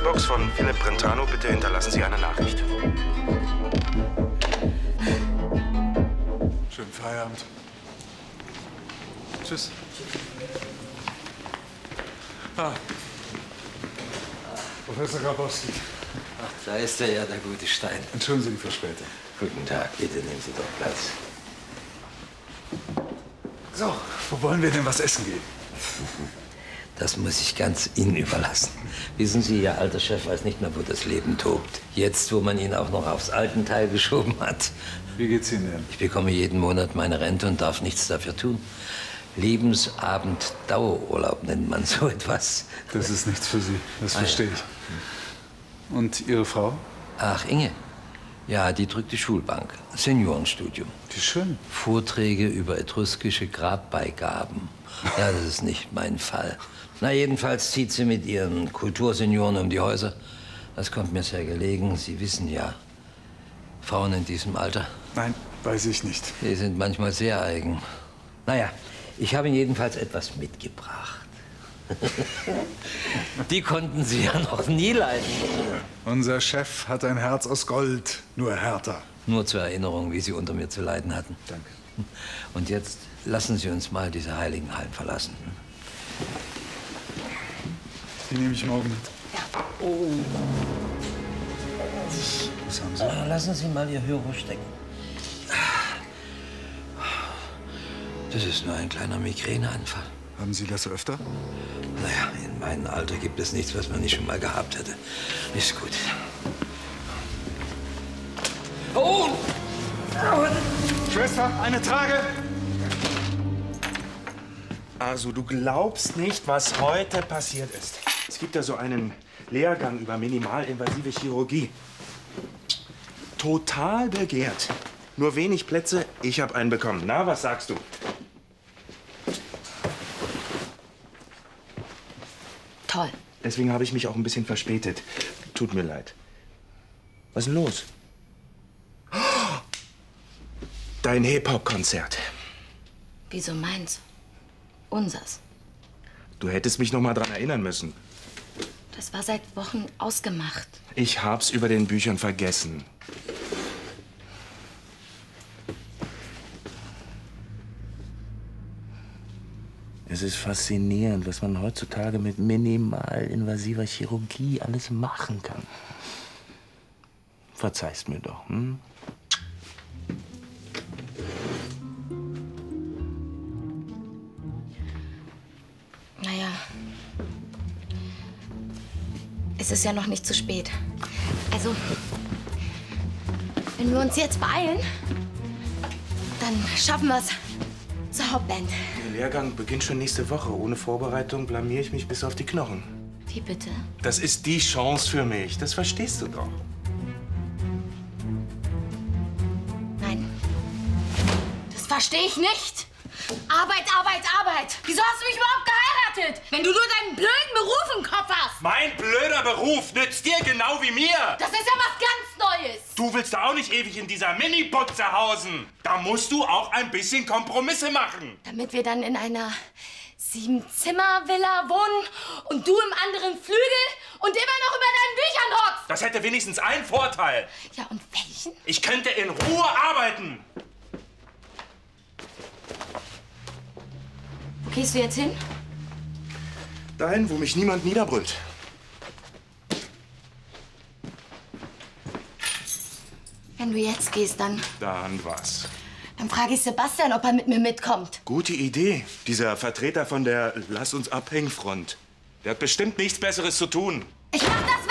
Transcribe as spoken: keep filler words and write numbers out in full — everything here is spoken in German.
Mailbox von Philipp Brentano. Bitte hinterlassen Sie eine Nachricht. Schönen Feierabend. Tschüss. Ah. Professor Grabowski. Ach, da ist er ja, der gute Stein. Entschuldigen Sie die Verspätung. Guten Tag, bitte nehmen Sie doch Platz. So, wo wollen wir denn was essen gehen? Das muss ich ganz Ihnen überlassen. Wissen Sie, Ihr alter Chef weiß nicht mehr, wo das Leben tobt. Jetzt, wo man ihn auch noch aufs Altenteil geschoben hat. Wie geht's Ihnen denn? Ich bekomme jeden Monat meine Rente und darf nichts dafür tun. Lebensabend-Dauerurlaub nennt man so etwas. Das ist nichts für Sie, das verstehe ich. Und Ihre Frau? Ach, Inge. Ja, die drückt die Schulbank. Seniorenstudium. Wie schön. Vorträge über etruskische Grabbeigaben. Ja, das ist nicht mein Fall. Na, jedenfalls zieht sie mit ihren Kultursenioren um die Häuser. Das kommt mir sehr gelegen. Sie wissen ja, Frauen in diesem Alter. Nein, weiß ich nicht. Die sind manchmal sehr eigen. Naja, ich habe Ihnen jedenfalls etwas mitgebracht. Die konnten Sie ja noch nie leiden. Unser Chef hat ein Herz aus Gold, nur härter. Nur zur Erinnerung, wie Sie unter mir zu leiden hatten. Danke. Und jetzt lassen Sie uns mal diese heiligen Hallen verlassen. Die nehme ich morgen mit. Ja. Oh. Was haben Sie? Lassen Sie mal Ihr Hörrohr stecken. Das ist nur ein kleiner Migräneanfall. Haben Sie das öfter? Naja, in meinem Alter gibt es nichts, was man nicht schon mal gehabt hätte. Ist gut. Oh! Schwester, eine Trage! Also, du glaubst nicht, was heute passiert ist. Es gibt ja so einen Lehrgang über minimalinvasive Chirurgie. Total begehrt. Nur wenig Plätze, ich habe einen bekommen. Na, was sagst du? Toll. Deswegen habe ich mich auch ein bisschen verspätet. Tut mir leid. Was ist denn los? Dein Hip-Hop-Konzert. Wieso meins? Unsers. Du hättest mich noch mal dran erinnern müssen. Das war seit Wochen ausgemacht. Ich hab's über den Büchern vergessen. Es ist faszinierend, was man heutzutage mit minimalinvasiver Chirurgie alles machen kann. Verzeih's mir doch, hm? Naja, es ist ja noch nicht zu spät. Also, wenn wir uns jetzt beeilen, dann schaffen wir's zur Hauptband. Der Lehrgang beginnt schon nächste Woche. Ohne Vorbereitung blamier ich mich bis auf die Knochen. Wie bitte? Das ist die Chance für mich. Das verstehst du doch. Nein. Das verstehe ich nicht. Arbeit, Arbeit, Arbeit. Wieso hast du mich überhaupt geheiratet? Wenn du nur deinen blöden Beruf im Kopf hast. Mein blöder Beruf nützt dir genau wie mir. Das ist ja was ganz Neues. Du willst da auch nicht ewig in dieser Mini-Putze hausen. Da musst du auch ein bisschen Kompromisse machen. Damit wir dann in einer Sieben-Zimmer-Villa wohnen und du im anderen Flügel und immer noch über deinen Büchern hockst. Das hätte wenigstens einen Vorteil. Ja, und welchen? Ich könnte in Ruhe arbeiten. Wo gehst du jetzt hin? Dahin, wo mich niemand niederbrüllt. Wenn du jetzt gehst, dann... Dann was? Dann frage ich Sebastian, ob er mit mir mitkommt. Gute Idee. Dieser Vertreter von der Lass uns abhängen Front. Der hat bestimmt nichts Besseres zu tun. Ich mach das